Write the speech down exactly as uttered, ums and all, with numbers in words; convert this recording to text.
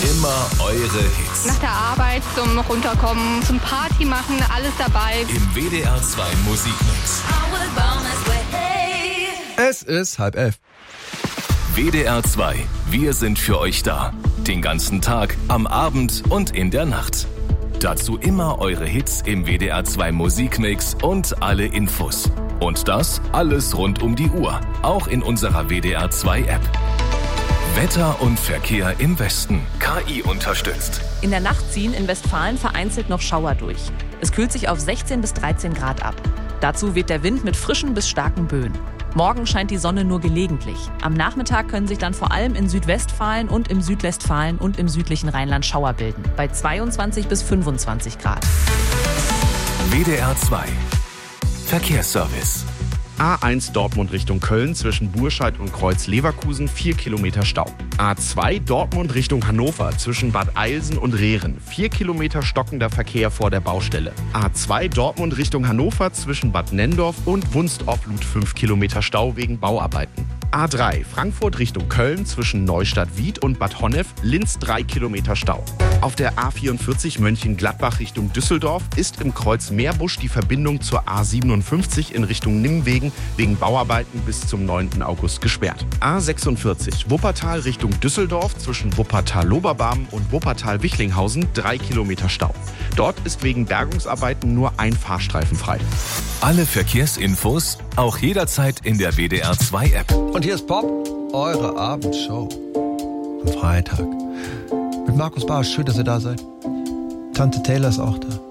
Immer eure Hits. Nach der Arbeit zum Runterkommen, zum Party machen, alles dabei. Im W D R zwei Musikmix. Es ist halb elf. W D R zwei. Wir sind für euch da. Den ganzen Tag, am Abend und in der Nacht. Dazu immer eure Hits im W D R zwei Musikmix und alle Infos. Und das alles rund um die Uhr. Auch in unserer W D R zwei App. Wetter und Verkehr im Westen. K I unterstützt. In der Nacht ziehen in Westfalen vereinzelt noch Schauer durch. Es kühlt sich auf sechzehn bis dreizehn Grad ab. Dazu weht der Wind mit frischen bis starken Böen. Morgen scheint die Sonne nur gelegentlich. Am Nachmittag können sich dann vor allem in Südwestfalen und im Südwestfalen und im südlichen Rheinland Schauer bilden. Bei zweiundzwanzig bis fünfundzwanzig Grad. W D R zwei. Verkehrsservice. A eins Dortmund Richtung Köln zwischen Burscheid und Kreuz Leverkusen vier Kilometer Stau. A zwei Dortmund Richtung Hannover zwischen Bad Eilsen und Rehren vier Kilometer stockender Verkehr vor der Baustelle. A zwei Dortmund Richtung Hannover zwischen Bad Nendorf und Wunst-Opplut fünf Kilometer Stau wegen Bauarbeiten. A drei Frankfurt Richtung Köln zwischen Neustadt-Wied und Bad Honnef Linz drei Kilometer Stau. Auf der A vierundvierzig Mönchengladbach Richtung Düsseldorf ist im Kreuz Meerbusch die Verbindung zur A siebenundfünfzig in Richtung Nimwegen wegen Bauarbeiten bis zum neunten August gesperrt. A sechsundvierzig Wuppertal Richtung Düsseldorf zwischen Wuppertal-Loberbarm und Wuppertal-Wichlinghausen drei Kilometer Stau. Dort ist wegen Bergungsarbeiten nur ein Fahrstreifen frei. Alle Verkehrsinfos auch jederzeit in der W D R zwei App. Und hier ist Pop, eure Abendshow. Am Freitag. Mit Markus Barsch, schön, dass ihr da seid. Tante Taylor ist auch da.